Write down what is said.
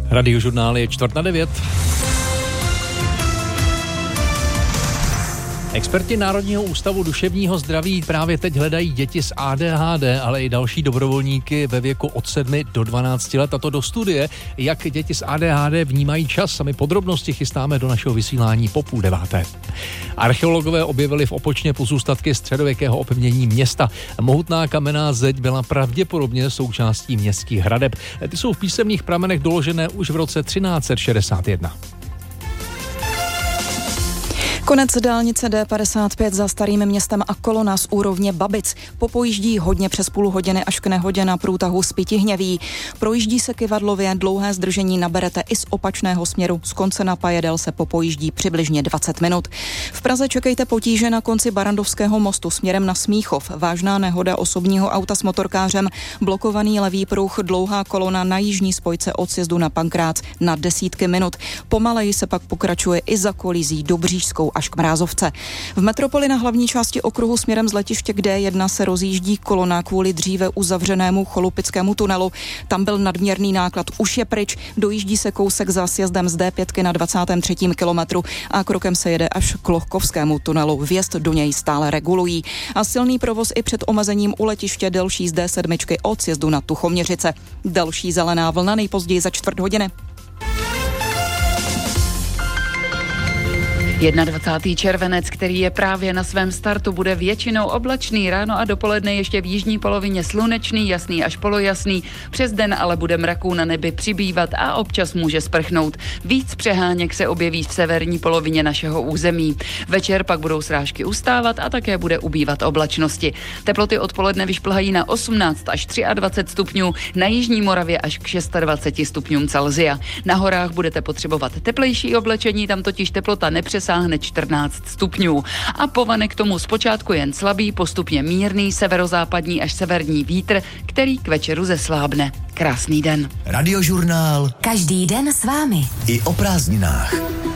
Radiožurnál je 8:45. Experti Národního ústavu duševního zdraví právě teď hledají děti s ADHD, ale i další dobrovolníky ve věku od 7 do 12 let. A to do studie, jak děti s ADHD vnímají čas. A my podrobnosti chystáme do našeho vysílání po 8:30. Archeologové objevili v Opočně pozůstatky středověkého opevnění města. Mohutná kamenná zeď byla pravděpodobně součástí městských hradeb. Ty jsou v písemných pramenech doložené už v roce 1361. Konec dálnice D55 za Starým Městem a kolona z úrovně Babic. Popojíždí hodně přes půl hodiny až k nehodě na průtahu z Pitihněví. Projíždí se Kyvadlově, dlouhé zdržení naberete i z opačného směru. Z konce na Pajedel se popojíždí přibližně 20 minut. V Praze čekejte potíže na konci Barandovského mostu směrem na Smíchov. Vážná nehoda osobního auta s motorkářem, blokovaný levý pruh, dlouhá kolona na jižní spojce od sjezdu na Pankrác na desítky minut. Pomaleji se pak pokračuje i za kolizí Dobřížskou až k Mrázovce. V metropoli na hlavní části okruhu směrem z letiště k D1 se rozjíždí kolona kvůli dříve uzavřenému Cholupickému tunelu. Tam byl nadměrný náklad, už je pryč, dojíždí se kousek za sjezdem z D5 na 23. kilometru a krokem se jede až k Lohkovskému tunelu. Vjezd do něj stále regulují. A silný provoz i před omezením u letiště delší z D7 od sjezdu na Tuchoměřice. Další zelená vlna nejpozději za čtvrt hodiny. 21. červenec, který je právě na svém startu, bude většinou oblačný, ráno a dopoledne ještě v jižní polovině slunečný, jasný až polojasný, přes den ale bude mraků na nebi přibývat a občas může sprchnout. Víc přeháněk se objeví v severní polovině našeho území. Večer pak budou srážky ustávat a také bude ubývat oblačnosti. Teploty odpoledne vyšplhají na 18 až 23 stupňů, na jižní Moravě až k 26 stupňům Celsia. Na horách budete potřebovat teplejší oblečení, tam totiž teplota nepřesáhne 14 stupňů. A povanek k tomu zpočátku jen slabý, postupně mírný severozápadní až severní vítr, který k večeru zeslábne. Krásný den. Radiožurnál. Každý den s vámi. I o prázdninách.